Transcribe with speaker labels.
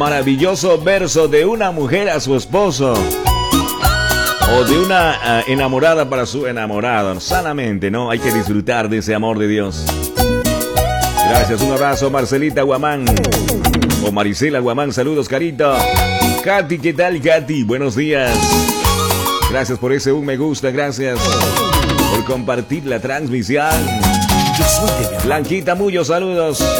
Speaker 1: Maravilloso verso de una mujer a su esposo. O de una enamorada para su enamorado. Sanamente, ¿no? Hay que disfrutar de ese amor de Dios. Gracias, un abrazo, Marcelita Guamán. O Marisela Guamán, saludos, carito. Katy, ¿qué tal, Katy? Buenos días. Gracias por ese me gusta, gracias por compartir la transmisión. Blanquita Mullo, saludos.